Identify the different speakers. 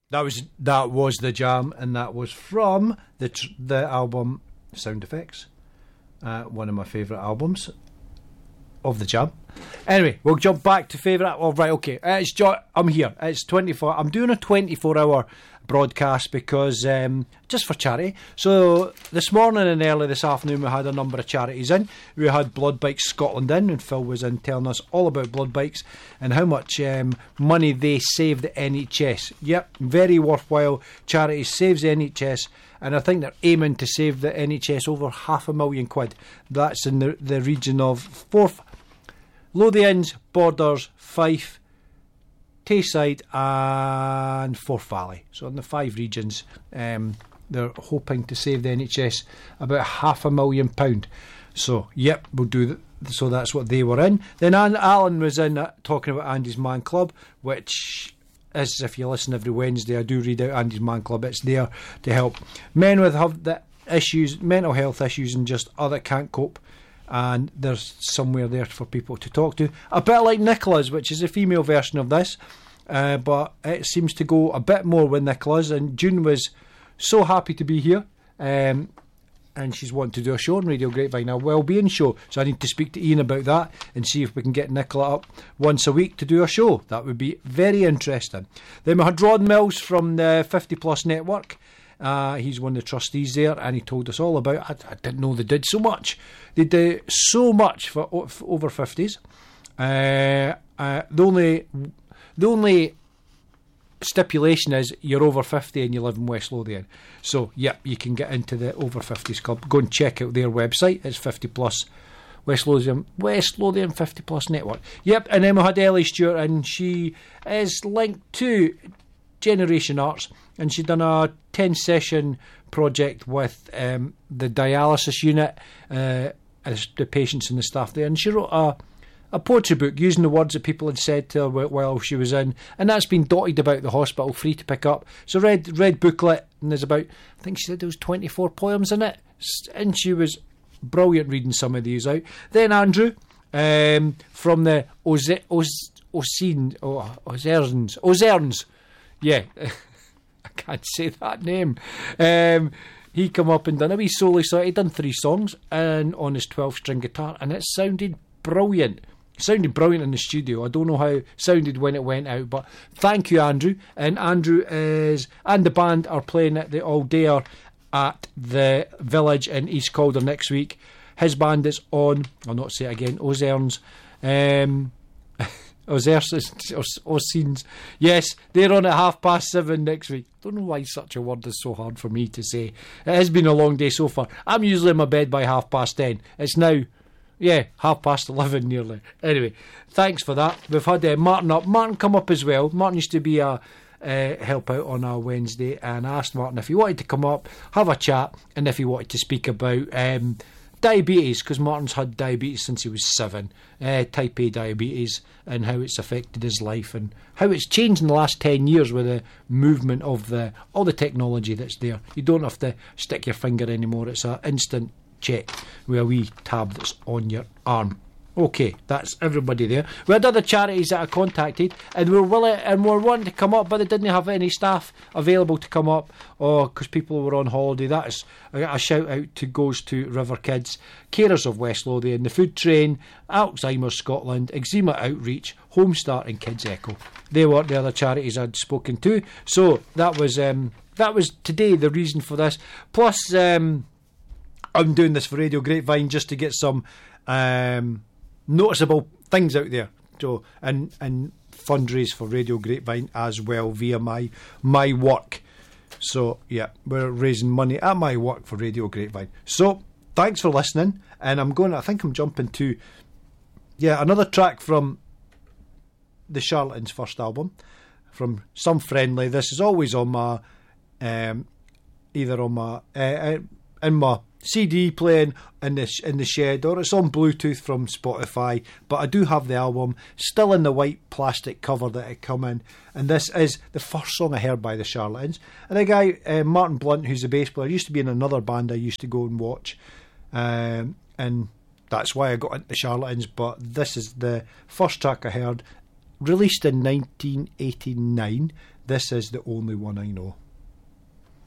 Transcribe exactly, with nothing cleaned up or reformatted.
Speaker 1: That was that was The Jam, and that was from the tr- the album Sound Effects, uh, one of my favourite albums of The Jam. Anyway, we'll jump back to favourite. Oh, right, okay. It's jo- I'm here. It's twenty-four. I'm doing a twenty-four hour broadcast because um, just for charity. So this morning and early this afternoon we had a number of charities in. We had Blood Bikes Scotland in, and Phil was in telling us all about blood bikes and how much um, money they save the N H S. Yep, very worthwhile charity, saves the N H S, and I think they're aiming to save the N H S over half a million quid. That's in the, the region of Forth, Lothians, Borders, Fife, Tayside and Forth Valley. So in the five regions, um, they're hoping to save the N H S about half a million pound. So yep, we'll do that. So that's what they were in. Then Alan was in uh, talking about Andy's Man Club, which is, if you listen every Wednesday, I do read out Andy's Man Club. It's there to help men with have the issues, mental health issues, and just other can't cope. And there's somewhere there for people to talk to. A bit like Nicola's, which is a female version of this, uh, but it seems to go a bit more with Nicola's. And June was so happy to be here, um, and she's wanting to do a show on Radio Grapevine, a wellbeing show. So I need to speak to Ian about that and see if we can get Nicola up once a week to do a show. That would be very interesting. Then we had Rod Mills from the fifty plus Network. Uh, he's one of the trustees there, and he told us all about it. I, I didn't know they did so much. They do so much for, for over fifties. Uh, uh, the only the only stipulation is you're over fifty and you live in West Lothian. So, yep, you can get into the over fifties club. Go and check out their website. It's fifty plus West Lothian, West Lothian fifty plus Network. Yep, and then we had Ellie Stewart, and she is linked to Generation Arts, and she'd done a ten session project with um, the dialysis unit, uh, as the patients and the staff there, and she wrote a, a poetry book using the words that people had said to her while she was in, and that's been dotted about the hospital, free to pick up. So red red booklet, and there's about, I think she said there was twenty-four poems in it, and she was brilliant reading some of these out. Then Andrew um, from the Oz Oz Ozerns Ozerns Ozerns yeah I can't say that name. Um, he come up and done a wee solo, so he done three songs and on his twelve string guitar, and it sounded brilliant. It sounded brilliant in the studio. I don't know how it sounded when it went out, but thank you, Andrew. And Andrew is and the band are playing at the All Dayer at the Village in East Calder next week. His band is on, I'll not say it again, Ozerns. Um Ozerns, yes, they're on at half past seven next week. Don't know why such a word is so hard for me to say. It has been a long day so far. I'm usually in my bed by half past ten. It's now, yeah, half past eleven nearly. Anyway, thanks for that. We've had uh, Martin up. Martin come up as well. Martin used to be a uh, help out on our Wednesday, and I asked Martin if he wanted to come up, have a chat, and if he wanted to speak about um, diabetes, because Martin's had diabetes since he was seven, uh, type A diabetes, and how it's affected his life and how it's changed in the last ten years with the movement of the all the technology that's there. You don't have to stick your finger anymore. It's an instant check with a wee tab that's on your arm. Okay, that's everybody there. We had other charities that I contacted, and we were willing and were wanting to come up, but they didn't have any staff available to come up, or because people were on holiday. That is a, a shout out to goes to River Kids, Carers of West Lothian, the Food Train, Alzheimer's Scotland, Eczema Outreach, Home Start, and Kids Echo. They were the other charities I'd spoken to. So that was um, that was today the reason for this. Plus, um, I'm doing this for Radio Grapevine just to get some Um, noticeable things out there, so and and fundraise for Radio Grapevine as well via my my work. So yeah, we're raising money at my work for Radio Grapevine. So thanks for listening, and I'm going. I think I'm jumping to yeah another track from the Charlatans' first album, from Some Friendly. This is always on my um, either on my uh, in my C D playing in the in the shed, or it's on Bluetooth from Spotify, but I do have the album still in the white plastic cover that it come in, and this is the first song I heard by the Charlatans. And a guy uh, Martin Blunt, who's the bass player, used to be in another band I used to go and watch, um, and that's why I got into the Charlatans. But this is the first track I heard, released in nineteen eighty-nine. This is the only one I know.